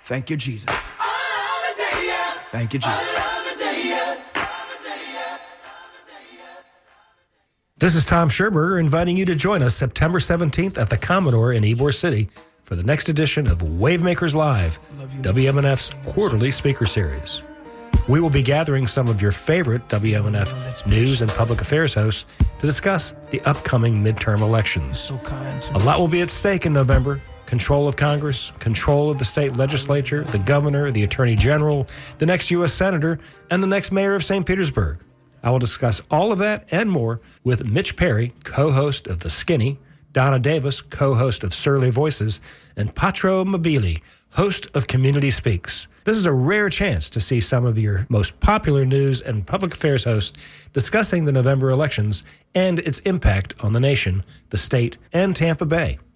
Thank you, Jesus. Thank you, Jesus. This is Tom Scherberger inviting you to join us September 17th at the Commodore in Ybor City for the next edition of Wavemakers Live, WMNF's quarterly speaker series. We will be gathering some of your favorite WMNF news and public affairs hosts to discuss the upcoming midterm elections. A lot will be at stake in November. Control of Congress, control of the state legislature, the governor, the attorney general, the next U.S. senator, and the next mayor of St. Petersburg. I will discuss all of that and more with Mitch Perry, co-host of The Skinny, Donna Davis, co-host of Surly Voices, and Patro Mobili, host of Community Speaks. This is a rare chance to see some of your most popular news and public affairs hosts discussing the November elections and its impact on the nation, the state, and Tampa Bay.